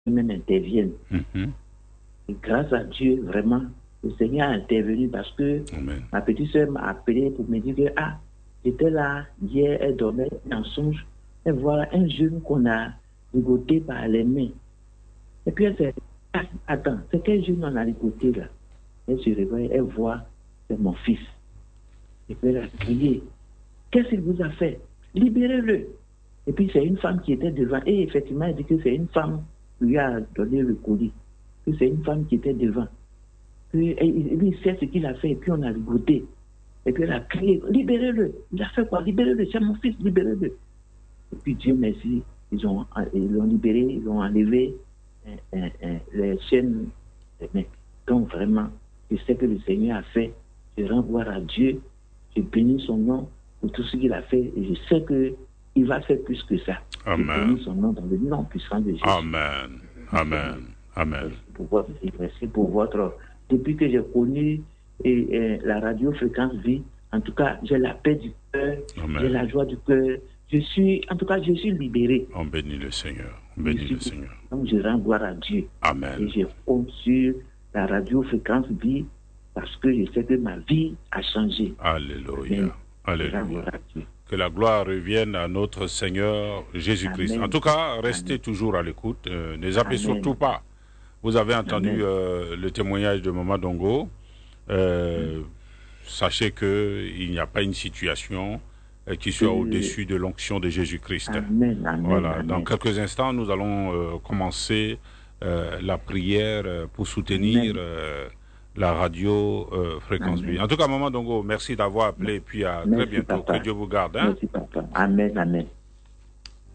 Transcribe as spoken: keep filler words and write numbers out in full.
même intervienne. Mm-hmm. Et grâce à Dieu, vraiment, le Seigneur a intervenu parce que Amen. ma petite soeur m'a appelé pour me dire que ah, j'étais là hier, elle dormait en songe, et voilà un jeune qu'on a ligoté par les mains. Et puis elle s'est dit, ah, attends, c'est quel jeune on a ligoté là? Elle se réveille, elle voit, c'est mon fils. Et puis elle a crié, qu'est-ce qu'il vous a fait? Libérez-le. Et puis c'est une femme qui était devant. Et effectivement, elle dit que c'est une femme qui lui a donné le colis. Que c'est une femme qui était devant. Puis, et, lui, il sait ce qu'il a fait. Et puis on a ligoté. Et puis elle a crié, libérez-le. Il a fait quoi? Libérez-le. C'est mon fils, libérez-le. Et puis Dieu merci, ils ont ils l'ont libéré, ils ont enlevé euh, euh, euh, les chaînes. Mais donc vraiment, je sais que le Seigneur a fait. Je rends gloire à Dieu. Je bénis son nom pour tout ce qu'il a fait. Et je sais que il va faire plus que ça. Amen. Je bénis son nom dans le nom puissant de Jésus. Amen. Amen. Amen. Merci pour votre, merci pour votre... Depuis que j'ai connu et, et, la radio Fréquence Vie, en tout cas, j'ai la paix du cœur, j'ai la joie du cœur. Je suis, en tout cas, je suis libéré. On bénit le Seigneur. On bénit le Seigneur. Donc, je rends gloire à Dieu. Amen. Et je compte sur la radio Fréquence Vie parce que je sais que ma vie a changé. Alléluia. Alléluia. Que la gloire revienne à notre Seigneur Jésus-Christ. En tout cas, restez Amen. Toujours à l'écoute. Euh, ne zappez surtout pas. Vous avez entendu euh, le témoignage de Maman Dongo. Euh, sachez qu'il n'y a pas une situation euh, qui soit au-dessus de l'onction de Jésus-Christ. Amen, amen, voilà. Amen. Dans quelques instants, nous allons euh, commencer euh, la prière pour soutenir euh, la radio euh, Fréquence Vie. En tout cas, Maman Dongo, merci d'avoir appelé et puis à merci, très bientôt. papa. Que Dieu vous garde. Hein? Merci, papa. Amen, amen.